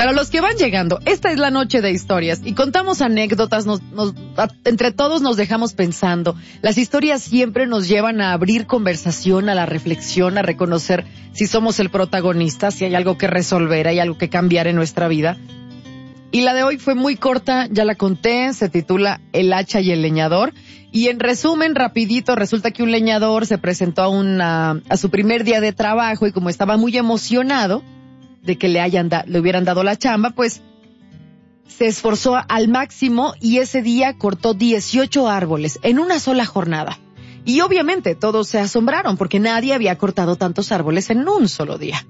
Para los que van llegando, esta es la noche de historias y contamos anécdotas, entre todos nos dejamos pensando. Las historias siempre nos llevan a abrir conversación, a la reflexión, a reconocer si somos el protagonista, si hay algo que resolver, hay algo que cambiar en nuestra vida. Y la de hoy fue muy corta, ya la conté, se titula El hacha y el leñador. Y en resumen, rapidito, resulta que un leñador se presentó a su primer día de trabajo y como estaba muy emocionado de que le hubieran dado la chamba, pues se esforzó al máximo y ese día cortó 18 árboles en una sola jornada. Y obviamente todos se asombraron porque nadie había cortado tantos árboles en un solo día.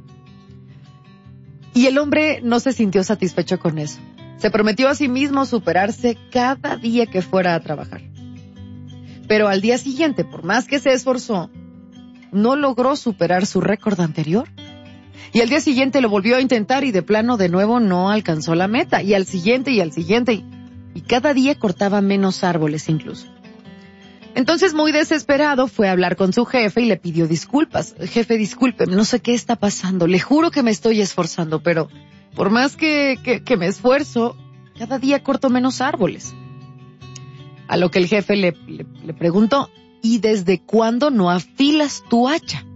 Y el hombre no se sintió satisfecho con eso. Se prometió a sí mismo superarse cada día que fuera a trabajar. Pero al día siguiente, por más que se esforzó, no logró superar su récord anterior. Y al día siguiente lo volvió a intentar y de plano de nuevo no alcanzó la meta. Y al siguiente y cada día cortaba menos árboles incluso. Entonces, muy desesperado, fue a hablar con su jefe y le pidió disculpas. Jefe, discúlpeme, no sé qué está pasando. Le juro que me estoy esforzando, pero por más que me esfuerzo, cada día corto menos árboles. A lo que el jefe le preguntó, ¿y desde cuándo no afilas tu hacha?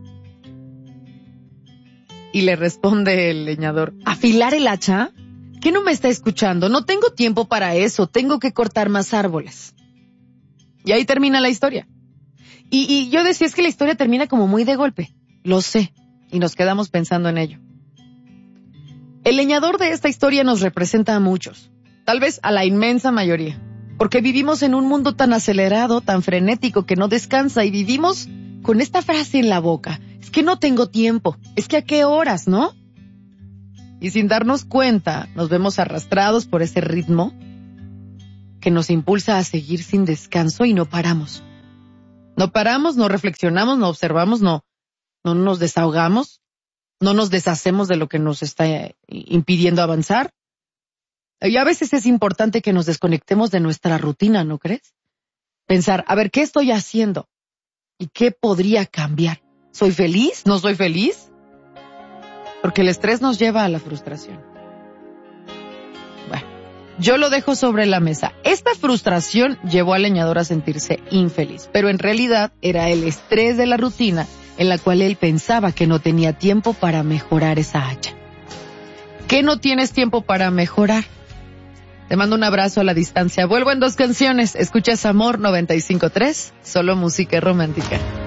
Y le responde el leñador, ¿afilar el hacha? ¿Qué no me está escuchando? No tengo tiempo para eso, tengo que cortar más árboles. Y ahí termina la historia. Y yo decía, es que la historia termina como muy de golpe. Lo sé, y nos quedamos pensando en ello. El leñador de esta historia nos representa a muchos, tal vez a la inmensa mayoría, porque vivimos en un mundo tan acelerado, tan frenético, que no descansa, y vivimos con esta frase en la boca, es que no tengo tiempo, es que a qué horas, ¿no? Y sin darnos cuenta, nos vemos arrastrados por ese ritmo que nos impulsa a seguir sin descanso y no paramos. No paramos, no reflexionamos, no observamos, no nos desahogamos, no nos deshacemos de lo que nos está impidiendo avanzar. Y a veces es importante que nos desconectemos de nuestra rutina, ¿no crees? Pensar, a ver, ¿qué estoy haciendo? ¿Y qué podría cambiar? ¿Soy feliz? ¿No soy feliz? Porque el estrés nos lleva a la frustración. Bueno, yo lo dejo sobre la mesa. Esta frustración llevó al leñador a sentirse infeliz, pero en realidad era el estrés de la rutina en la cual él pensaba que no tenía tiempo para mejorar esa hacha. ¿Qué no tienes tiempo para mejorar? Te mando un abrazo a la distancia. Vuelvo en 2 canciones. Escuchas Amor 95.3, solo música romántica.